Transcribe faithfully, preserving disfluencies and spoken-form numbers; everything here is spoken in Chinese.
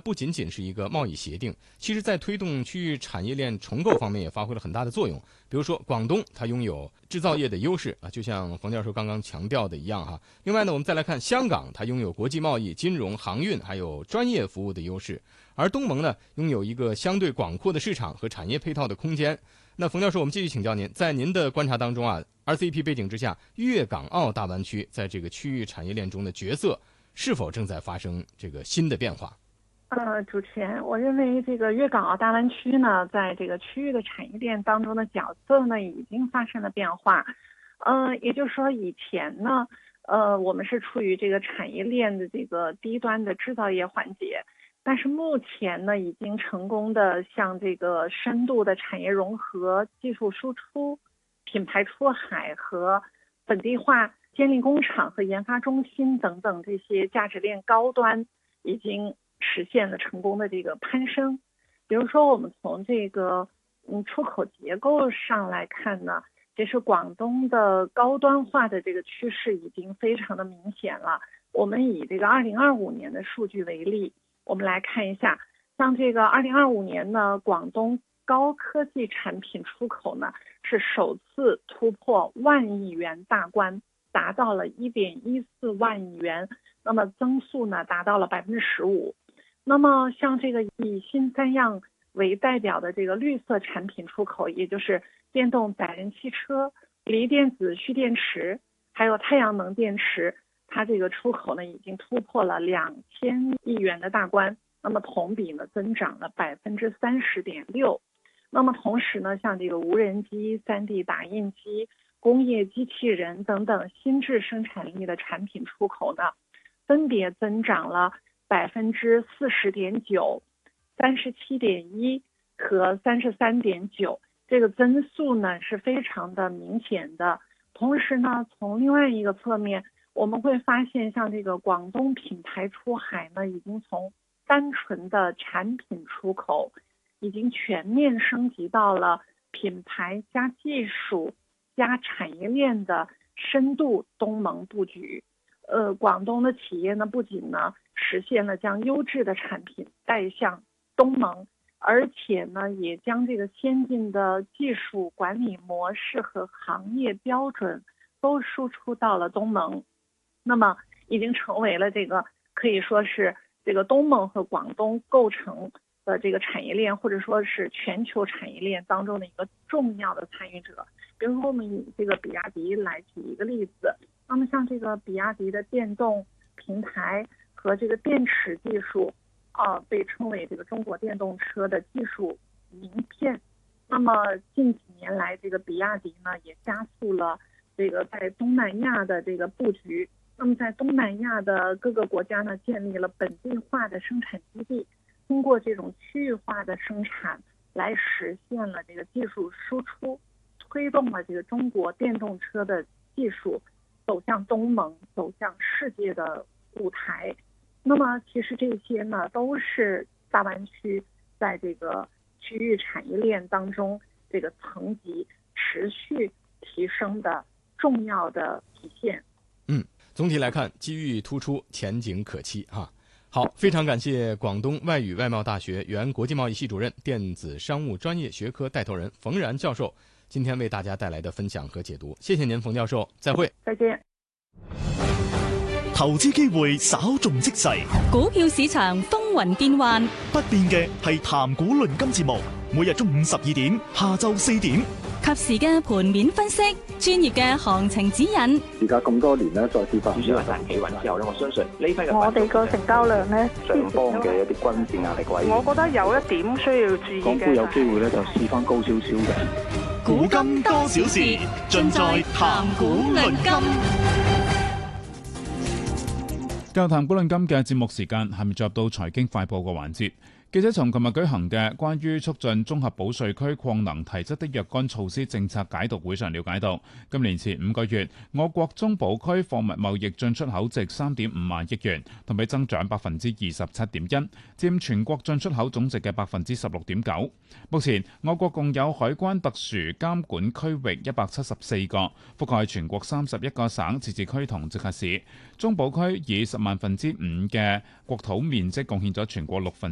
不仅仅是一个贸易协定，其实在推动区域产业链重构方面也发挥了很大的作用。比如说广东它拥有制造业的优势啊，就像冯教授刚刚强调的一样哈。另外呢，我们再来看香港，它拥有国际贸易、金融、航运还有专业服务的优势，而东盟呢拥有一个相对广阔的市场和产业配套的空间。那冯教授，我们继续请教您，在您的观察当中啊 ，R C E P 背景之下，粤港澳大湾区在这个区域产业链中的角色是否正在发生这个新的变化？ 呃，主持人，我认为这个粤港澳大湾区呢，在这个区域的产业链当中的角色呢，已经发生了变化。呃，也就是说，以前呢，呃，我们是处于这个产业链的这个低端的制造业环节。但是目前呢，已经成功的向这个深度的产业融合、技术输出、品牌出海和本地化建立工厂和研发中心等等这些价值链高端，已经实现了成功的这个攀升。比如说，我们从这个嗯出口结构上来看呢，其实广东的高端化的这个趋势已经非常的明显了。我们以这个二零二五年的数据为例。我们来看一下，像这个二零二五年呢，广东高科技产品出口呢是首次突破万亿元大关，达到了一点一四万亿元，那么增速呢达到了百分之十五。那么像这个以新三样为代表的这个绿色产品出口，也就是电动载人汽车、锂电子蓄电池，还有太阳能电池。它这个出口呢已经突破了两千亿元的大关，那么同比呢增长了百分之三十点六。那么同时呢，像这个无人机、三 D 打印机、工业机器人等等新质生产力的产品出口呢，分别增长了百分之四十点九、三十七点一和三十三点九，这个增速呢是非常的明显的。同时呢，从另外一个侧面。我们会发现，像这个广东品牌出海呢，已经从单纯的产品出口，已经全面升级到了品牌加技术加产业链的深度东盟布局。呃，广东的企业呢，不仅呢实现了将优质的产品带向东盟，而且呢，也将这个先进的技术管理模式和行业标准都输出到了东盟。那么已经成为了这个可以说是这个东盟和广东构成的这个产业链，或者说是全球产业链当中的一个重要的参与者。比如说我们以这个比亚迪来举一个例子，那么像这个比亚迪的电动平台和这个电池技术啊、呃，被称为这个中国电动车的技术名片。那么近几年来，这个比亚迪呢也加速了这个在东南亚的这个布局。那么在东南亚的各个国家呢，建立了本地化的生产基地，通过这种区域化的生产来实现了这个技术输出，推动了这个中国电动车的技术走向东盟，走向世界的舞台。那么其实这些呢，都是大湾区在这个区域产业链当中这个层级持续提升的重要的体现。 嗯。总体来看，机遇突出，前景可期哈。好，非常感谢广东外语外贸大学原国际贸易系主任、电子商务专业学科带头人冯然教授今天为大家带来的分享和解读，谢谢您，冯教授，再会。 再见。 投資機會稍縱即逝， 股票市場風雲變幻， 不變嘅係談股論金節目，每日中午十二點，下晝四點。 及時嘅盤面分析，專業嘅行情指引。 而家咁多年咧，再次發主要係大企穩之後咧，我相信呢批嘅我哋個成交量咧， 上方嘅一啲均線壓力位， 我覺得有一點需要注意嘅。 港股有機會咧就試翻高少少嘅。 古今多少事，盡在談股論金。 繼續談股論金嘅節目時間，下面進入到財經快報嘅環節。記者從琴日舉行嘅關於促進綜合保稅區擴能提質的若干措施政策解讀會上了解到，今年前五個月，我國中保區貨物貿易進出口值三點五萬億元，同比增長百分之二十七點一，佔全國進出口總值嘅百分之十六點九。目前，我國共有海關特殊監管區域一百七十四個，覆蓋全國三十一個省、自治區同直轄市。中保區以十萬分之五嘅國土面積貢獻咗全國六分